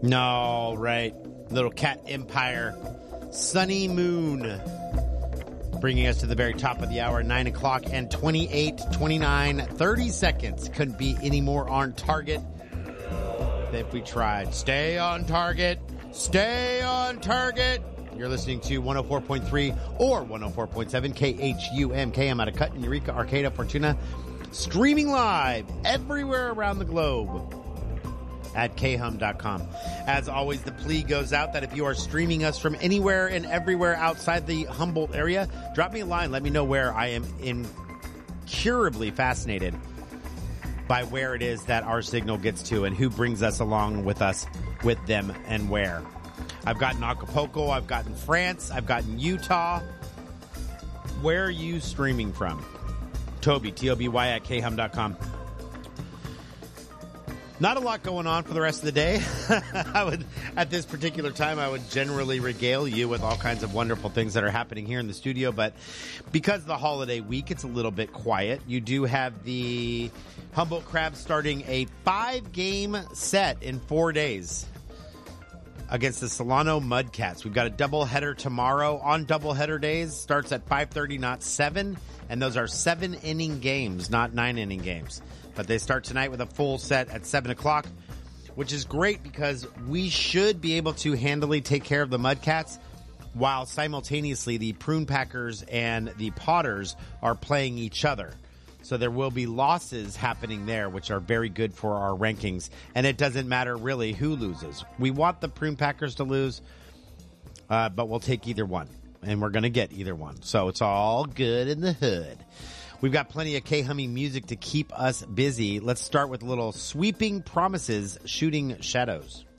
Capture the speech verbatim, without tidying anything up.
No, right. Little Cat Empire. Sunny Moon. Bringing us to the very top of the hour, nine o'clock and twenty-eight, twenty-nine, thirty seconds. Couldn't be any more on target if we tried. Stay on target. Stay on target. You're listening to one oh four point three or one oh four point seven K H U M K. I'm out of Cut in Eureka, Arcata, Fortuna. Streaming live everywhere around the globe at K H U M dot com. As always, the plea goes out that if you are streaming us from anywhere and everywhere outside the Humboldt area, drop me a line. Let me know where. I am incurably fascinated by where it is that our signal gets to and who brings us along with us, with them, and where. I've gotten Acapulco. I've gotten France. I've gotten Utah. Where are you streaming from? Toby, T O B Y at K H U M dot com. Not a lot going on for the rest of the day. I would, at this particular time, I would generally regale you with all kinds of wonderful things that are happening here in the studio. But because of the holiday week, it's a little bit quiet. You do have the Humboldt Crabs starting a five-game set in four days against the Solano Mudcats. We've got a doubleheader tomorrow. On doubleheader days, starts at five thirty, not seven. And those are seven-inning games, not nine-inning games. But they start tonight with a full set at seven o'clock, which is great because we should be able to handily take care of the Mudcats while simultaneously the Prune Packers and the Potters are playing each other. So there will be losses happening there, which are very good for our rankings. And it doesn't matter really who loses. We want the Prune Packers to lose, uh, but we'll take either one. And we're going to get either one. So it's all good in the hood. We've got plenty of K-Hummy music to keep us busy. Let's start with a little Sweeping Promises, Shooting Shadows.